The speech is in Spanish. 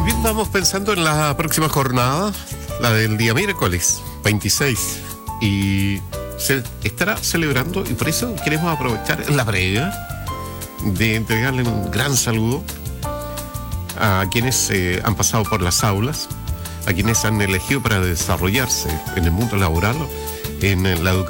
También vamos pensando en la próxima jornada, la del día miércoles 26, y se estará celebrando, y por eso queremos aprovechar la previa de entregarle un gran saludo a quienes han pasado por las aulas, a quienes han elegido para desarrollarse en el mundo laboral, en la educación